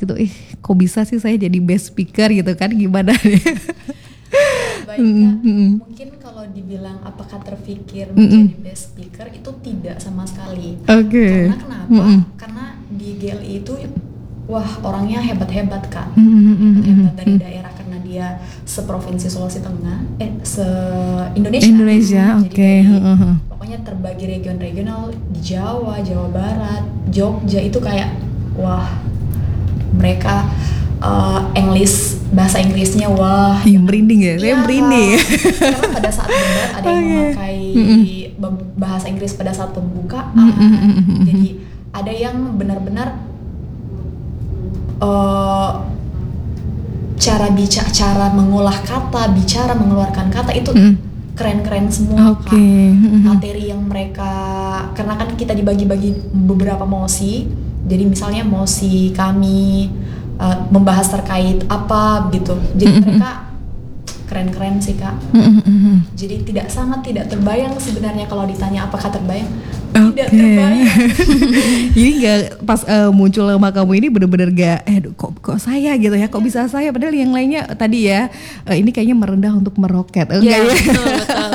gitu, kok bisa sih saya jadi best speaker gitu kan, gimana? Baik Kak, mungkin kalau dibilang apakah terpikir menjadi best speaker itu tidak sama sekali. Oke. Karena kenapa? Karena di GLI itu wah orangnya hebat-hebat Kak, hebat-hebat dari daerah karena dia seprovinsi Sulawesi Tengah, se-Indonesia. Indonesia, oke. Pokoknya terbagi regional di Jawa, Jawa Barat, Jogja itu kayak wah mereka bahasa Inggrisnya wah merinding ya, saya merinding. Karena pada saat debat ada yang memakai bahasa Inggris pada saat pembukaan, jadi ada yang benar-benar cara mengolah kata, bicara mengeluarkan kata itu keren-keren semua. Materi yang mereka, karena kan kita dibagi-bagi beberapa mosi, jadi misalnya mosi kami membahas terkait apa gitu, jadi mereka keren-keren sih Kak. Jadi sangat tidak terbayang sebenarnya kalau ditanya apakah terbayang. Tidak terbayang. Jadi nggak pas muncul nama kamu ini bener-bener gak kok saya gitu ya, kok bisa saya, padahal yang lainnya tadi ya ini kayaknya merendah untuk meroket. Iya betul.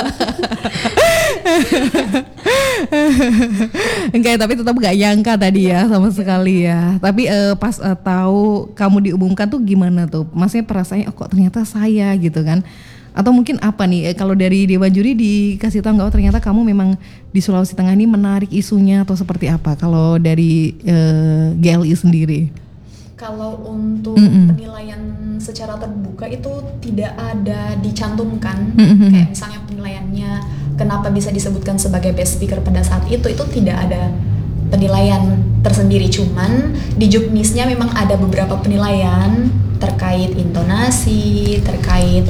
Enggak, tapi tetap gak nyangka tadi ya sama sekali ya. Tapi pas tahu kamu diumumkan tuh gimana tuh? Maksudnya perasaannya kok ternyata saya gitu kan? Atau mungkin apa nih kalau dari Dewan Juri dikasih tahu nggak ternyata kamu memang di Sulawesi Tengah ini menarik isunya atau seperti apa? Kalau dari GLI sendiri? Kalau untuk penilaian secara terbuka itu tidak ada dicantumkan, kayak misalnya penilaiannya kenapa bisa disebutkan sebagai best speaker pada saat itu tidak ada penilaian tersendiri, cuman di Juknisnya memang ada beberapa penilaian terkait intonasi, terkait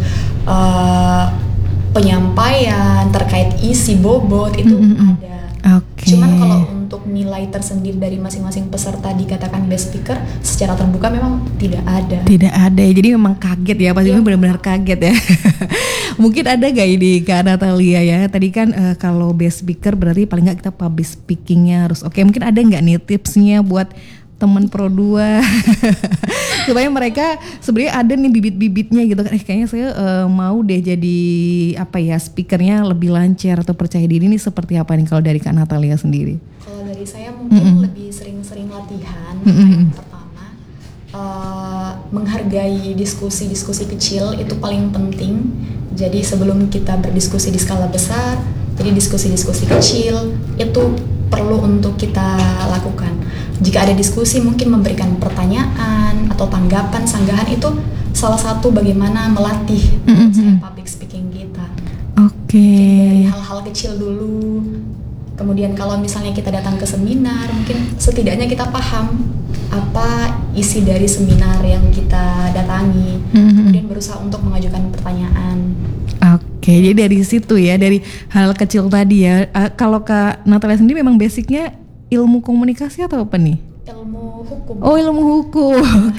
penyampaian, terkait isi bobot itu ada. Cuman kalau untuk nilai tersendiri dari masing-masing peserta dikatakan best speaker secara terbuka memang tidak ada. Tidak ada, jadi memang kaget ya, pasti benar-benar kaget ya. Mungkin ada gak ini Kak Natalia ya, tadi kan kalau best speaker berarti paling gak kita public speakingnya harus oke. Mungkin ada gak nih tipsnya buat teman Pro 2 supaya mereka sebenarnya ada nih bibit-bibitnya gitu kan, kayaknya saya mau deh jadi speakernya lebih lancar atau percaya diri nih, seperti apa nih kalau dari Kak Natalia sendiri? Kalau dari saya mungkin lebih sering-sering latihan. Yang pertama menghargai diskusi-diskusi kecil itu paling penting. Jadi sebelum kita berdiskusi di skala besar, jadi diskusi-diskusi kecil itu perlu untuk kita lakukan. Jika ada diskusi mungkin memberikan pertanyaan atau tanggapan, sanggahan itu salah satu bagaimana melatih public speaking kita. Dari hal-hal kecil dulu. Kemudian kalau misalnya kita datang ke seminar, mungkin setidaknya kita paham apa isi dari seminar yang kita datangi. Kemudian berusaha untuk mengajukan pertanyaan. Jadi dari situ ya, dari hal kecil tadi ya. Kalau Kak Natalia sendiri memang basicnya ilmu komunikasi atau apa nih? Ilmu hukum. Oh, ilmu hukum.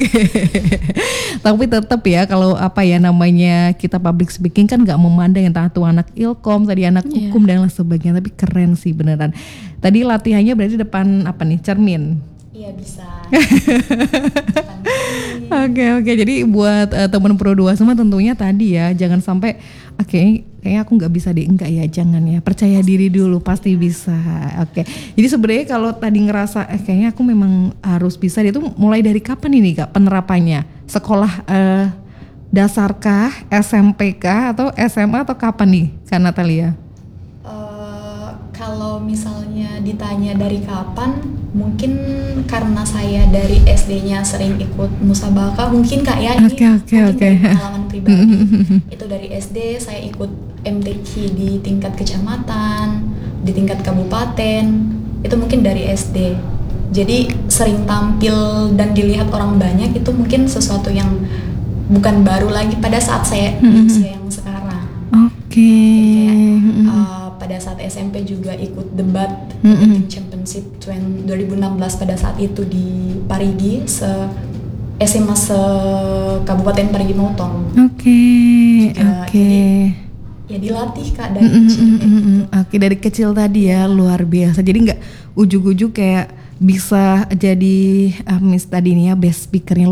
Tapi tetap ya kalau namanya kita public speaking kan nggak memandang entah tuh anak ilkom, tadi anak hukum dan lain sebagainya, tapi keren sih beneran. Tadi latihannya berarti depan cermin. Iya bisa. Oke. Jadi buat teman Pro 2 semua tentunya tadi ya jangan sampai kayaknya aku nggak bisa deh, enggak ya, jangan ya, percaya diri dulu, pasti bisa. Jadi sebenarnya kalau tadi ngerasa kayaknya aku memang harus bisa, itu mulai dari kapan ini Kak penerapannya? Sekolah dasarkah, SMPkah atau SMA atau kapan nih Kak Natalia? Kalau misalnya ditanya dari kapan, mungkin karena saya dari SD-nya sering ikut musabaqah, mungkin Kak ya, ini dari pengalaman pribadi. Itu dari SD saya ikut MTQ di tingkat kecamatan, di tingkat kabupaten, itu mungkin dari SD. Jadi sering tampil dan dilihat orang banyak, itu mungkin sesuatu yang bukan baru lagi pada saat saya di usia yang sekarang. Pada saat SMP juga ikut debat championship 2016 pada saat itu di Parigi, SMA Kabupaten Parigi Motong. Ya dilatih Kak dari kecil. Dari kecil tadi ya, luar biasa. Jadi nggak ujuk-ujuk kayak bisa jadi Miss tadi nih ya, best speakernya